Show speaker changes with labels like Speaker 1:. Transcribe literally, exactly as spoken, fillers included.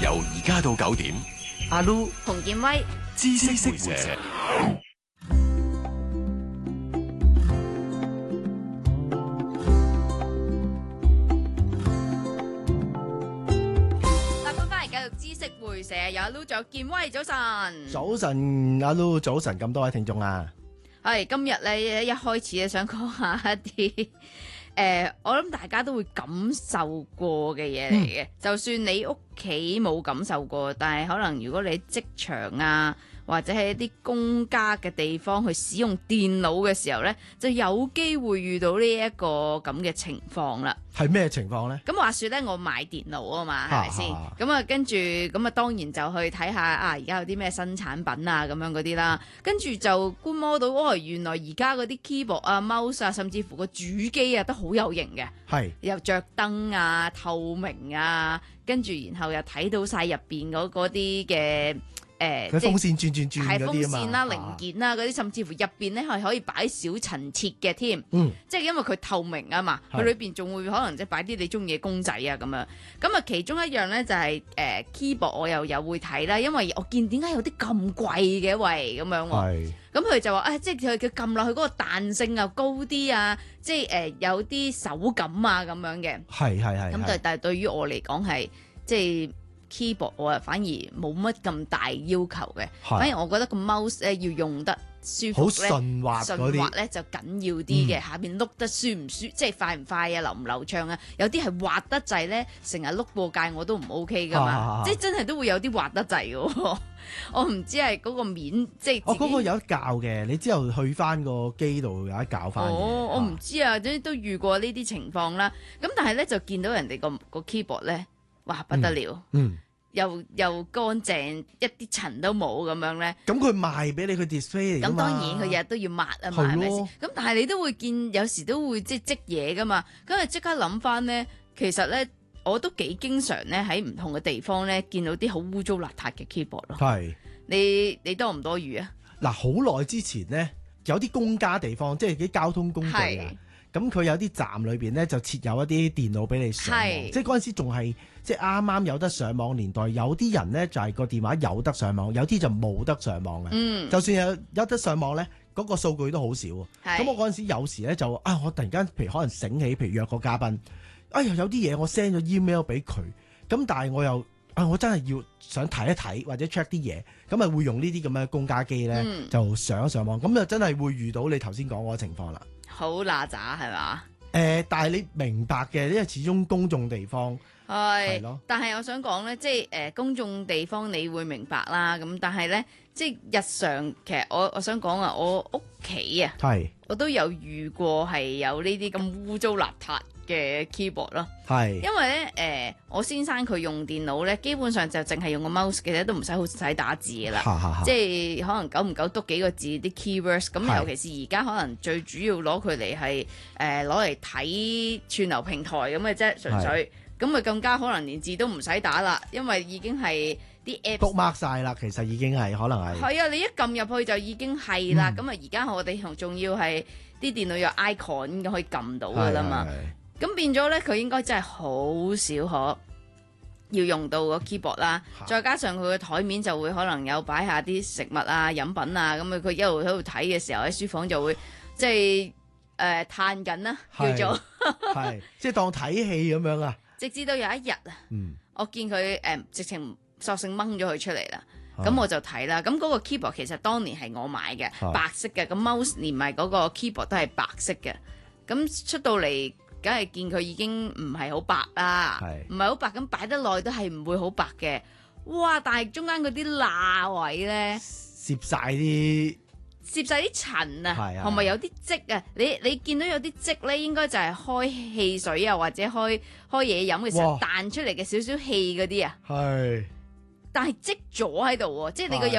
Speaker 1: 由而家到九點，
Speaker 2: 阿 Lu
Speaker 3: 洪建威，
Speaker 1: 知識會社。
Speaker 3: 知識會社有阿 Lu，仲有建威，早晨。
Speaker 2: 早晨，阿 Lu 早晨，咁多位聽眾啊，
Speaker 3: 係今日咧一開始咧想講下一啲誒、呃，我諗大家都會感受過嘅嘢嚟嘅，嗯、就算你屋企冇感受過，但係可能如果你喺職場啊，或者係一啲公家嘅地方去使用電腦嘅時候呢，就有機會遇到呢一個咁嘅情況啦。
Speaker 2: 係咩情況呢？
Speaker 3: 咁話說呢，我買電腦啊嘛，係咪先？咁啊，跟住咁啊，當然就去睇下啊，而家有啲咩新產品啊，咁樣嗰啲啦。跟住就觀摩到，哦，原來而家嗰啲 keyboard 啊、mouse 啊，甚至乎個主機啊，都好有型嘅。係又着燈啊、透明啊，跟住然後又睇到晒入邊嗰嗰啲嘅。誒，
Speaker 2: 佢風扇轉轉轉嗰啲啊嘛，
Speaker 3: 係風扇啦、零件啦嗰啲，甚至乎入邊咧係可以擺小陳設嘅添，
Speaker 2: 嗯，
Speaker 3: 即係因為佢透明啊嘛，佢裏邊仲會可能即係擺啲你中意嘅公仔啊咁樣。咁啊，其中一樣咧就係、是、誒、呃、keyboard，我又有會睇啦，因為我見點解有啲咁貴嘅喂咁樣喎，係，咁佢就話啊、哎，即係佢佢撳落去嗰個彈性又高啲啊，即係誒、呃、有啲手感啊咁樣嘅，係係係，咁但但係對於我嚟講係即係。keyboard 我啊反而冇乜咁大要求嘅，反而我覺得個 mouse 咧要用得舒服咧，順滑順滑咧就緊要啲嘅。嗯、下邊碌得舒唔舒，即係快唔快啊，流唔流暢啊？有啲係滑得滯咧，成日碌過界我都唔 OK 噶嘛，啊、即係真係都會有啲滑得滯嘅。我唔知係嗰個面，即係我嗰個有得校嘅，你之後去翻個機度有得校翻。哦，我唔知啊，即都遇過呢啲情況啦。咁但係咧就見到人哋個個 keyboard 咧。哇，不得了！嗯，嗯又又乾淨，一啲塵都冇咁樣咧。咁佢賣俾你，佢 display 嚟㗎嘛。咁當然佢日日都要抹啊嘛，係咪先？咁但係你都會見，有時都會即係積嘢㗎嘛。咁啊即刻諗翻咧，其實咧我都幾經常咧喺唔同嘅地方咧見到啲好污糟邋遢嘅 keyboard 咯。係，你你多唔多餘啊？嗱，好耐之前咧有啲公家地方，即係啲交通工具啊。咁佢有啲站裏邊咧就設有一啲電腦俾你上網，是即係嗰陣時仲係即係啱啱有得上網年代，有啲人咧就係、是、個電話有得上網，有啲就冇得上網嘅。嗯，就算有有得上網咧，嗰、那個數據都好少。咁是我嗰陣時有時咧就啊，我突然間譬如可能醒起，譬如約個嘉賓，哎呀有啲嘢我 send 咗 email 俾佢，咁但係我又啊我真係要想睇一睇或者 check 啲嘢，咁啊會用呢啲咁嘅公家機咧、嗯、就上一上網，咁就真係會遇到你頭先講嗰個情況啦。好嗱喳係嘛？誒、呃，但係你明白嘅，因為始終公眾地方係是咯。但係我想講咧，即係誒、呃、公眾地方你會明白啦。咁但係咧，即係日常其實我我想講啊，我屋企啊，係是我都有遇過係有呢啲咁污糟邋遢嘅 keyboard 咯，係，因為咧，誒、呃，我先生佢用電腦咧，基本上就淨係用個 mouse 嘅啫，都唔使好使打字嘅啦，即係可能久唔久篤幾個字啲 keywords，咁尤其是而家可能最主要攞佢嚟係誒攞嚟睇串流平台咁嘅啫，純粹，咁咪更加可能連字都唔使打啦，因為已經係啲 app bookmark 晒啦，其實已經係可能係，係啊，你一撳入去就已經係啦，咁啊而家我哋仲要係啲電腦有 icon 咁可以撳到噶啦嘛。咁變咗咧，佢應該真係好少可要用到個 keyboard 啦，再加上佢個台面就會可能有擺下啲食物啊、飲品啊，咁啊佢一路喺度睇嘅時候喺書房就會即係誒嘆緊啦，叫做係即係當睇戲咁樣啊。直至到有一日啊，嗯、我見佢誒、呃、直情索性掹咗佢出嚟啦，咁、啊、我就睇啦。咁嗰個 keyboard 其實當年係我買嘅，啊、白色嘅，咁 mouse 連埋嗰個 keyboard 都係白色嘅，咁出到嚟。梗係見佢已經唔係好白啦，唔係好白，咁擺得耐都係唔會好白嘅。哇！但係中間嗰啲罅位咧，攝晒啲攝晒啲塵啊，同埋有啲漬啊。你你見到有啲漬咧，應該就係開汽水啊，或者開開嘢飲嘅時候彈出嚟嘅少少氣嗰啲啊。係。但係積咗喺度喎，即係你個入